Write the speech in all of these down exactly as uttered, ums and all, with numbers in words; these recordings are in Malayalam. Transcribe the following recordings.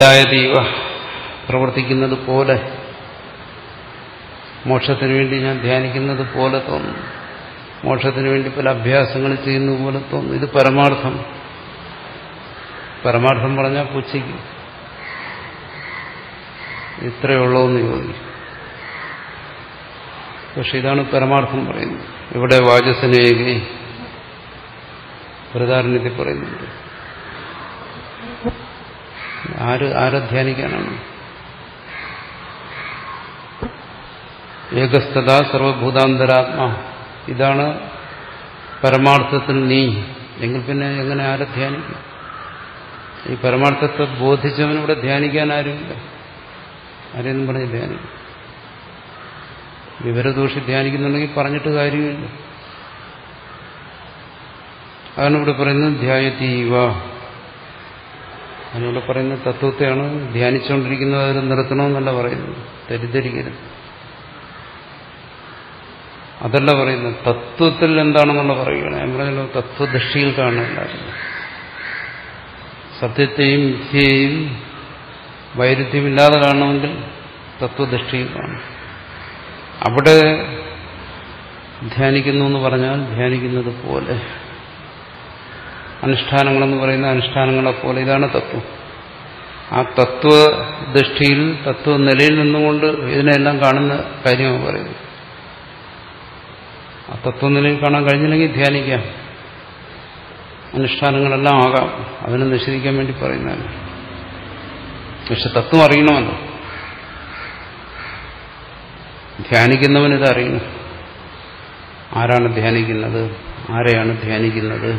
ലേലായതീവ പ്രവർത്തിക്കുന്നത് പോലെ, മോക്ഷത്തിന് വേണ്ടി ഞാൻ ധ്യാനിക്കുന്നത് പോലെ തോന്നുന്നു, മോക്ഷത്തിന് വേണ്ടി പല അഭ്യാസങ്ങൾ ചെയ്യുന്നത് പോലെ തോന്നുന്നു. ഇത് പരമാർത്ഥം. പരമാർത്ഥം പറഞ്ഞാൽ പുച്ഛിക്കും. ഇത്രയുള്ളൂന്ന് ചോദിക്കും. പക്ഷെ ഇതാണ് പരമാർത്ഥം പറയുന്നത്. ഇവിടെ വാചസ്സനേകി ബൃഹദാരണ്യത്തിൽ പറയുന്നുണ്ട്. ആര് ആരെ ധ്യാനിക്കാനാണ്? ഏകസ്ഥത സർവഭൂതാന്തരാത്മാ. ഇതാണ് പരമാർത്ഥത്തിൽ നീ എങ്കിൽ പിന്നെ എങ്ങനെ ആരെ ധ്യാനിക്കും? ഈ പരമാർത്ഥത്തെ ബോധിച്ചവനിവിടെ ധ്യാനിക്കാൻ ആരുമില്ല. ആരെന്നും പറഞ്ഞ് ധ്യാനിക്കും. വിവരദോഷി ധ്യാനിക്കുന്നുണ്ടെങ്കിൽ പറഞ്ഞിട്ട് കാര്യമില്ല. അതാണ് ഇവിടെ പറയുന്നത് ധ്യായതീവ. അതിനിവിടെ പറയുന്ന തത്വത്തെയാണ് ധ്യാനിച്ചുകൊണ്ടിരിക്കുന്നത്. അതിൽ നിർത്തണമെന്നല്ല പറയുന്നത്, തെറ്റിദ്ധരിക്കരുത്. അതല്ല പറയുന്നത്. തത്വത്തിൽ എന്താണെന്നുള്ള പറയുകയാണ്. ഞാൻ പറഞ്ഞല്ലോ, തത്വദൃഷ്ടിയിൽ കാണുന്നില്ലായിരുന്നു. സത്യത്തെയും മിഥ്യയെയും വൈരുദ്ധ്യമില്ലാതെ കാണണമെങ്കിൽ തത്വദൃഷ്ടിയിൽ കാണും. അവിടെ ധ്യാനിക്കുന്നു എന്ന് പറഞ്ഞാൽ ധ്യാനിക്കുന്നത് പോലെ, അനുഷ്ഠാനങ്ങളെന്ന് പറയുന്ന അനുഷ്ഠാനങ്ങളെ പോലെ. ഇതാണ് തത്വം. ആ തത്വദൃഷ്ടിയിൽ തത്വനിലയിൽ നിന്നുകൊണ്ട് ഇതിനെല്ലാം കാണുന്ന കാര്യമാണ് പറയുന്നത്. ആ തത്വനിലയിൽ കാണാൻ കഴിഞ്ഞില്ലെങ്കിൽ ധ്യാനിക്കാം, അനുഷ്ഠാനങ്ങളെല്ലാം ആകാം. അതിനെ നിഷേധിക്കാൻ വേണ്ടി പറയുന്നതാണ്. പക്ഷെ തത്വം അറിയണമല്ലോ. ധ്യാനിക്കുന്നവനിത് അറിയണം. ആരാണ് ധ്യാനിക്കുന്നത്, ആരെയാണ് ധ്യാനിക്കുന്നത്?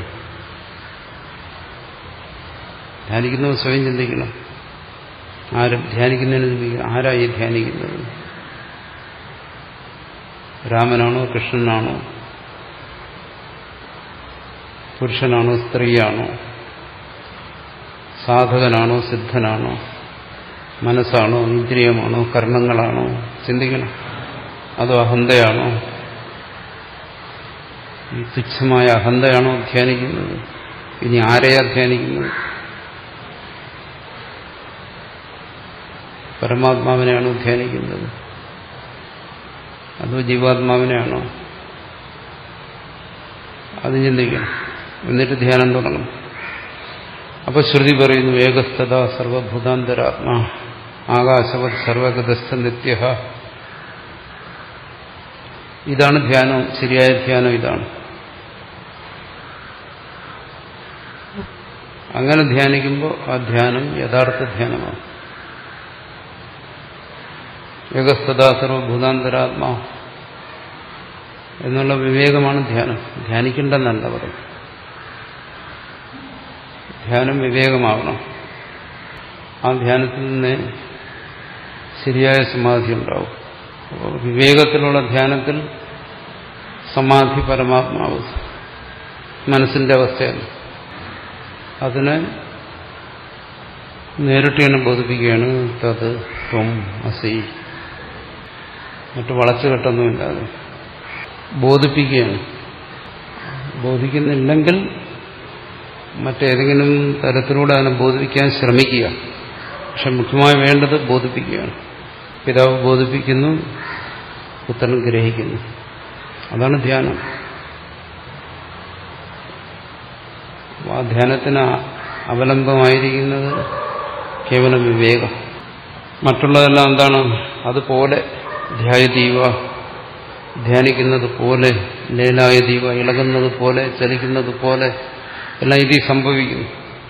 ധ്യാനിക്കുന്നവൻ സ്വയം ചിന്തിക്കണം. ആരും ധ്യാനിക്കുന്നതിന് ചിന്തിക്കണം. ആരായി ധ്യാനിക്കുന്നത്? രാമനാണോ കൃഷ്ണനാണോ, പുരുഷനാണോ സ്ത്രീയാണോ, സാധകനാണോ സിദ്ധനാണോ, മനസ്സാണോ ഇന്ദ്രിയമാണോ കർണങ്ങളാണോ? ചിന്തിക്കണം. അതോ അഹന്തയാണോ? ഈ തുച്ഛമായ അഹന്തയാണോ ധ്യാനിക്കുന്നത്? ഇനി ആരെയാ ധ്യാനിക്കുന്നത്? പരമാത്മാവിനെയാണോ ധ്യാനിക്കുന്നത്? അതോ ജീവാത്മാവിനെയാണോ? അത് ചിന്തിക്കണം. എന്നിട്ട് ധ്യാനം തുടങ്ങണം. അപ്പൊ ശ്രുതി പറയുന്നു ഏകസ്ഥത സർവഭൂതാന്തരാത്മാ ആകാശവത് സർവഗതസ്ഥ നിത്യ. ഇതാണ് ധ്യാനം. ശരിയായ ധ്യാനം ഇതാണ്. അങ്ങനെ ധ്യാനിക്കുമ്പോൾ ആ ധ്യാനം യഥാർത്ഥ ധ്യാനമാണ്. ഏകസ്ഥത സർവഭൂതാന്തരാത്മാ എന്നുള്ള വിവേകമാണ് ധ്യാനം. ധ്യാനിക്കേണ്ടെന്നല്ല പറയും. ധ്യാനം വിവേകമാവണം. ആ ധ്യാനത്തിൽ നിന്ന് ശരിയായ സമാധി ഉണ്ടാവും. അപ്പോൾ വിവേകത്തിലുള്ള ധ്യാനത്തിൽ സമാധി പരമാത്മാവ് മനസ്സിന്റെ അവസ്ഥയാണ്. അതിനെ നേരിട്ട് തന്നെ ബോധിപ്പിക്കുകയാണ്. തത് ത്വം അസി. മറ്റു വളച്ചുകെട്ടൊന്നുമില്ലാതെ ബോധിപ്പിക്കുകയാണ്. ബോധിക്കുന്നില്ലെങ്കിൽ മറ്റേതെങ്കിലും തരത്തിലൂടെ അതിനെ ബോധിപ്പിക്കാൻ ശ്രമിക്കുക. പക്ഷെ മുഖ്യമായി വേണ്ടത് ബോധിപ്പിക്കുകയാണ്. പിതാവ് ബോധിപ്പിക്കുന്നു, പുത്രൻ ഗ്രഹിക്കുന്നു. അതാണ് ധ്യാനം. ആ ധ്യാനത്തിന് അവലംബമായിരിക്കുന്നത് കേവലം വിവേകം. മറ്റുള്ളതെല്ലാം എന്താണ്? അതുപോലെ ധ്യായതീവ, ധ്യാനിക്കുന്നത് പോലെ, ലേലായതീവ, ഇളകുന്നത് പോലെ, ചലിക്കുന്നത് പോലെ എല്ലാം ഇതിൽ സംഭവിക്കുന്നു.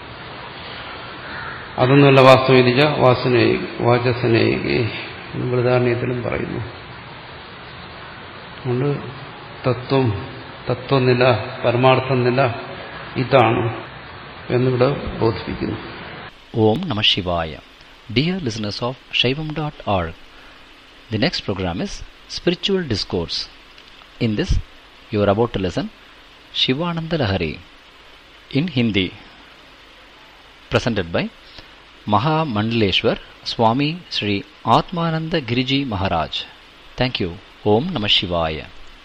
അതൊന്നുമല്ല വാസ്തവിക വാസനയെ വാചസ്സനേകി ബൃഹദാരണ്യത്തിലും പറയുന്നു. അതുകൊണ്ട് തത്വം, തത്വനില, പരമാർത്ഥ നില ഇതാണ് എന്നിവിടെ ബോധിപ്പിക്കുന്നു. Om Namah Shivaya. Dear listeners of Shaivam dot org, the next program is Spiritual Discourse. In this, you are about to listen Shivananda Lahari in Hindi, presented by Maha Mandaleshwar Swami Sri Atmananda Giriji Maharaj. Thank you. Om Namah Shivaya.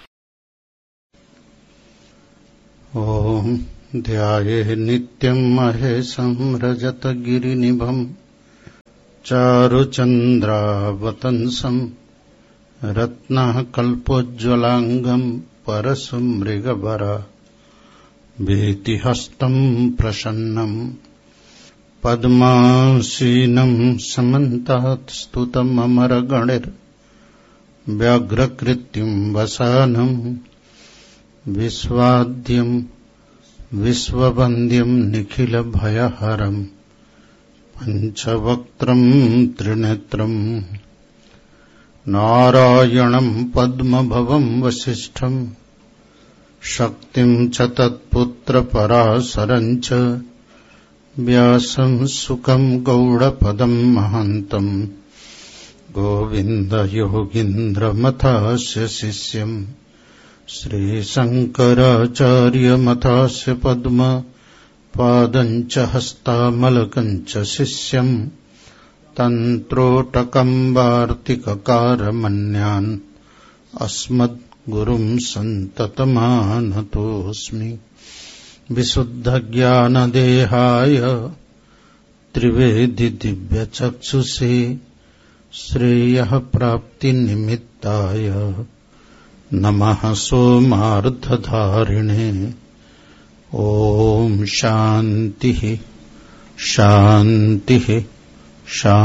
Om ध्याये नित्यं महेशं रजतगिरिनिभं चारुचन्द्रावतंसम् रत्नः कल्पोज्ज्वलाङ्गम् परशु मृगवरा भीतिहस्तम् प्रसन्नम् पद्मासीनम् समन्तात् स्तुतममरगणैर्व्याघ्रकृत्युम् वसानम् विश्वाद्यम् विश्ववन्द्यम् निखिलभयहरम् पञ्चवक्त्रम् त्रिनेत्रम् नारायणम् पद्मभवम् वसिष्ठम् शक्तिम् च तत्पुत्रपराशरम् च व्यासम् सुखम् गौडपदम् महान्तम् गोविन्दयोगीन्द्रमथास्य शिष्यम् श्रीशङ्कराचार्यमथास्य पद्म पादम् च हस्तामलकम् च शिष्यम् तन्त्रोटकम् वार्तिककारमन्यान् अस्मद्गुरुम् सन्ततमानतोऽस्मि विशुद्धज्ञानदेहाय त्रिवेदि दिव्यचक्षुषे श्रेयः प्राप्तिनिमित्ताय नमः सोमार्धधारिणे ॐ शान्तिः शान्तिः शान्तिः।